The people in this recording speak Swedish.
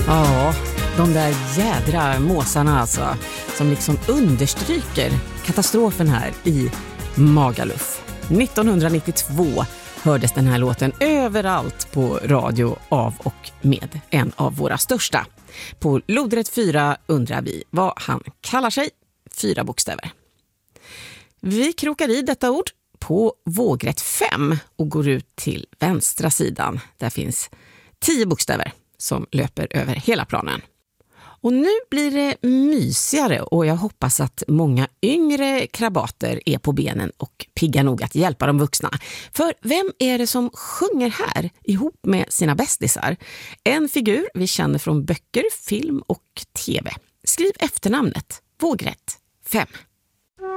Ja, de där jädra måsarna alltså, som liksom understryker katastrofen här i Magaluf. 1992 hördes den här låten överallt på radio av och med en av våra största. På lodrätt 4 undrar vi vad han kallar sig. 4 bokstäver. Vi krokar i detta ord på vågrätt 5 och går ut till vänstra sidan. Där finns 10 bokstäver som löper över hela planen. Och nu blir det mysigare och jag hoppas att många yngre krabater är på benen och pigga nog att hjälpa de vuxna. För vem är det som sjunger här ihop med sina bästisar? En figur vi känner från böcker, film och tv. Skriv efternamnet. Vågrätt 5.